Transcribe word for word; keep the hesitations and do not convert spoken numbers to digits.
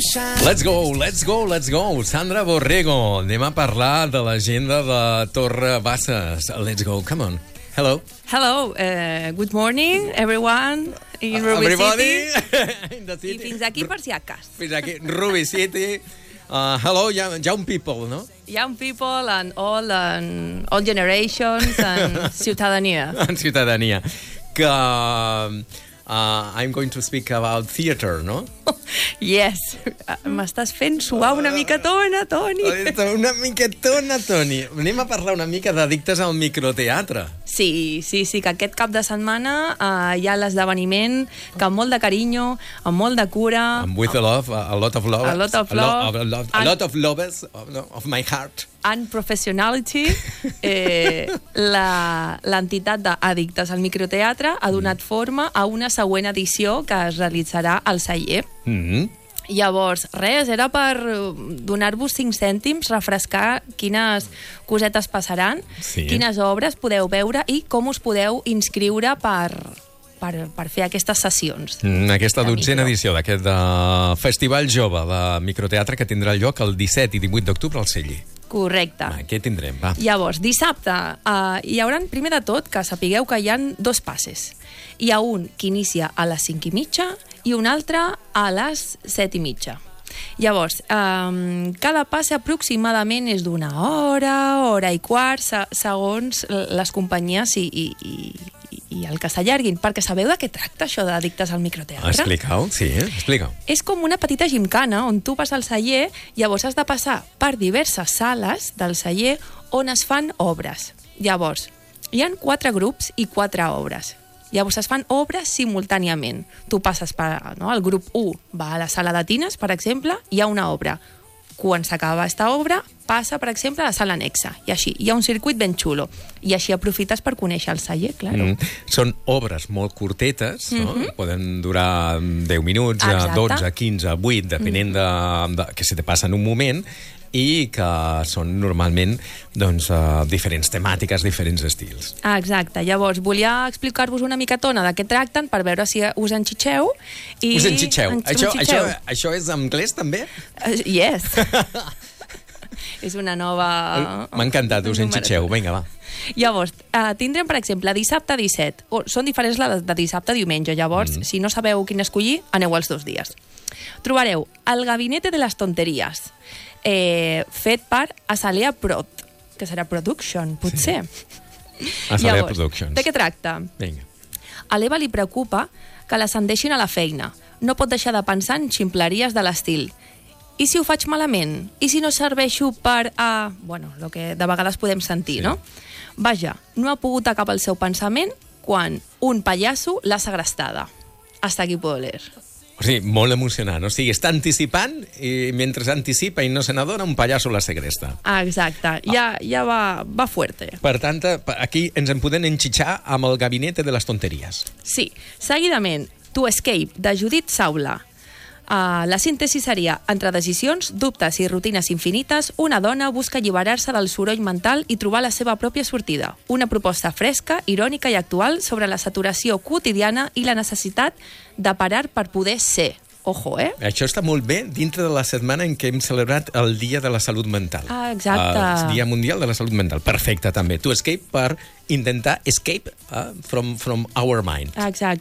Let's go, let's go, let's go. Sandra Borrego. Anem a parlar de l'agenda de Torre Bassas. Let's go, come on. Hello. Hello, uh, good morning, everyone in Ruby Everybody City. in the I city. fins aquí per si acas. Fins aquí, Ruby City. Uh, hello, young, young people, no? Young people and all, and all generations and ciutadania. En ciutadania. Que uh, I'm going to speak about theater, no? Yes, m'estàs fent suar una micatona, Toni. Una miquetona, Toni. Anem a parlar una mica d'addictes al microteatre. Sí, sí, sí, que aquest cap de setmana uh, hi ha l'esdeveniment que amb molt de carinyo, amb molt de cura... And with a love, a lot of love. A lot of love. A, lo, a, a lot of lovers of, of my heart. And professionality, eh, l'entitat d'addictes al microteatre ha donat forma a una següent edició que es realitzarà al Celler. Mm-hmm. Llavors, res, era per donar-vos cinc cèntims, refrescar quines cosetes passaran, sí. Quines obres podeu veure i com us podeu inscriure per, per, per fer aquestes sessions. Mm, aquesta dotzena micro. edició d'aquest uh, Festival Jove de Microteatre que tindrà lloc el disset i divuit d'octubre al Celler. Correcte. Va, què tindrem? Va. Llavors, dissabte, uh, hi haurà, primer de tot, que sapigueu que hi ha dos passes. Hi ha un que inicia a les cinc i mitja i un altre a les set i mitja. Llavors, um, cada passe aproximadament és d'una hora, hora i quart, se segons les companyies i, i, i, i el que s'allarguin. Perquè sabeu de què tracta això d'addictes al microteatre? Explica-ho, sí, eh? explica-ho. És com una petita gimcana on tu vas al celler, llavors has de passar per diverses sales del celler on es fan obres. Llavors, hi ha quatre grups i quatre obres. Llavors es fan obres simultàniament. Tu passes per... No? El grup u va a la sala de tines, per exemple, hi ha una obra. Quan s'acaba aquesta obra, passa, per exemple, a la sala anexa. I així, hi ha un circuit ben xulo. I així aprofites per conèixer el celler, clar. Mm. Són obres molt curtetes, no? Mm-hmm. Poden durar deu minuts, Exacte. dotze, quinze, vuit, depenent mm. de, de que se te passa en un moment, i que són normalment doncs, uh, diferents temàtiques, diferents estils. Ah, exacte. Llavors, volia explicar-vos una micatona de què tracten per veure si us enxitxeu. I... Us enxitxeu. En... Això, enxitxeu. això, això és en anglès, també? Uh, yes. És una nova... M'ha encantat, us enxitxeu. Vinga, va. Llavors, uh, tindrem, per exemple, dissabte disset. Oh, són diferents les de dissabte a diumenge. Llavors, mm. si no sabeu quin escollir, aneu als dos dies. Trobareu El gabinete de les tonteries, eh, fet per Azalea Prod, que serà Production, potser. Sí. Azalea Llavors, Productions. de què tracta? Vinga. A l'Eva li preocupa que l'ascendeixin a la feina. No pot deixar de pensar en ximpleries de l'estil. I si ho faig malament? I si no serveixo per a... Bueno, el que de vegades podem sentir, sí. No? Vaja, no ha pogut acabar el seu pensament quan un pallasso l'ha segrestada. Hasta aquí puedo leer. O sigui, molt emocionant. O sigui, està anticipant i mentre anticipa i no se n'adona, un pallasso la segresta. Ah, exacte. Ja, ja va, va fuerte. Per tant, aquí ens en podem enxitxar amb El gabinete de les tonteries. Sí. Seguidament, To Escape, de Judith Saula. Uh, la síntesi seria, entre decisions, dubtes i rutines infinites, una dona busca alliberar-se del soroll mental i trobar la seva pròpia sortida. Una proposta fresca, irònica i actual sobre la saturació quotidiana i la necessitat de parar per poder ser. Ojo, eh? Això està molt bé dintre de la setmana en què hem celebrat el Dia de la Salut Mental. Ah, exacte. El Dia Mundial de la Salut Mental. Perfecte, també. To Escape per intentar escape uh, from, from our mind. Exacte.